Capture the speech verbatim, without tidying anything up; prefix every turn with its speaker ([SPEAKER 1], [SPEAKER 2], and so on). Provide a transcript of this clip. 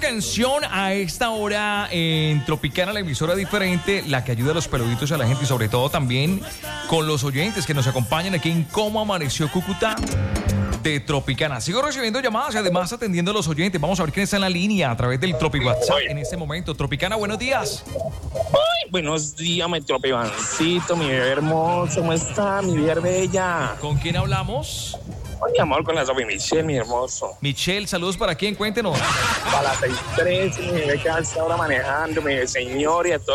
[SPEAKER 1] canción a esta hora en Tropicana, la emisora diferente, la que ayuda a los peluditos y a la gente y sobre todo también con los oyentes que nos acompañan aquí en Cómo Amaneció Cúcuta de Tropicana. Sigo recibiendo llamadas y además atendiendo a los oyentes. Vamos a ver quién está en la línea a través del Tropi WhatsApp en este momento. Tropicana, buenos días.
[SPEAKER 2] Ay, buenos días, mi Tropivancito, mi bebé hermoso. ¿Cómo está, mi bebé bella?
[SPEAKER 1] ¿Con quién hablamos?
[SPEAKER 2] Ay, mi amor, con la Sofi Michelle, mi hermoso.
[SPEAKER 1] Michelle, saludos para quién, cuéntenos.
[SPEAKER 2] Para las seis tres, mi bebé que está ahora manejando, mi señor, y a todos